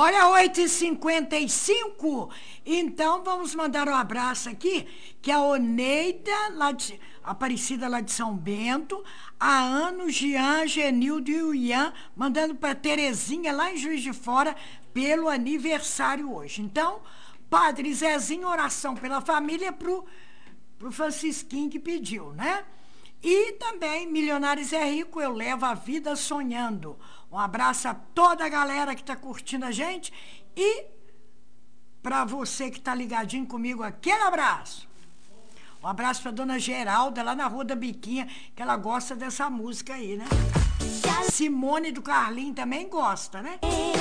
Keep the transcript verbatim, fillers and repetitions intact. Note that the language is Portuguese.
Olha, oito e cinquenta e cinco. Então, vamos mandar um abraço aqui, que a Oneida, lá de, Aparecida lá de São Bento, a Ano, Jean, Genildo e o Ian, mandando para Terezinha, lá em Juiz de Fora, pelo aniversário hoje. Então, Padre Zezinho, oração pela família pro, pro Francisquinho que pediu, né? E também, Milionários é Rico, eu levo a vida sonhando. Um abraço a toda a galera que está curtindo a gente. E para você que está ligadinho comigo, aquele abraço. Um abraço para dona Geralda, lá na Rua da Biquinha, que ela gosta dessa música aí, né? Simone do Carlinho também gosta, né?